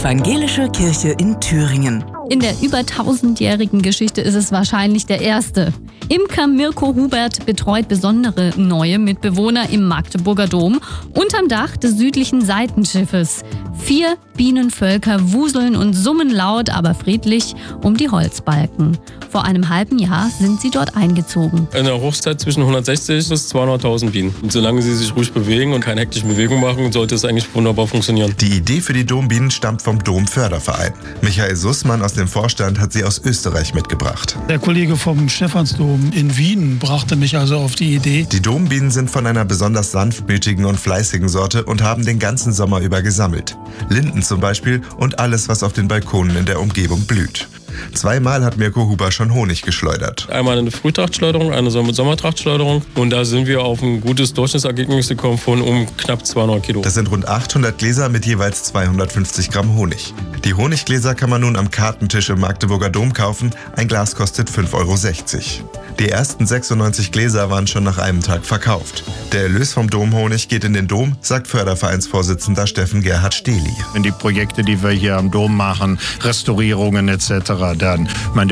Evangelische Kirche in Thüringen. In der über 1000-jährigen Geschichte ist es wahrscheinlich der erste. Imker Mirko Hubert betreut besondere neue Mitbewohner im Magdeburger Dom unterm Dach des südlichen Seitenschiffes. 4 Bienenvölker wuseln und summen laut, aber friedlich um die Holzbalken. Vor einem halben Jahr sind sie dort eingezogen. In der Hochzeit zwischen 160 bis 200.000 Bienen. Und solange sie sich ruhig bewegen und keine hektischen Bewegungen machen, sollte es eigentlich wunderbar funktionieren. Die Idee für die Dombienen stammt vom Domförderverein. Michael Sussmann aus dem Vorstand hat sie aus Österreich mitgebracht. Der Kollege vom Stephansdom in Wien brachte mich also auf die Idee. Die Dombienen sind von einer besonders sanftmütigen und fleißigen Sorte und haben den ganzen Sommer über gesammelt. Linden zum Beispiel und alles, was auf den Balkonen in der Umgebung blüht. 2-mal hat Mirko Huber schon Honig geschleudert. Einmal eine Frühtrachtschleuderung, eine Sommertrachtschleuderung. Und da sind wir auf ein gutes Durchschnittsergebnis gekommen von knapp 200 Kilo. Das sind rund 800 Gläser mit jeweils 250 Gramm Honig. Die Honiggläser kann man nun am Kartentisch im Magdeburger Dom kaufen. Ein Glas kostet 5,60 €. Die ersten 96 Gläser waren schon nach einem Tag verkauft. Der Erlös vom Domhonig geht in den Dom, sagt Fördervereinsvorsitzender Steffen Gerhard Stehli. Wenn die Projekte, die wir hier am Dom machen, Restaurierungen etc., dann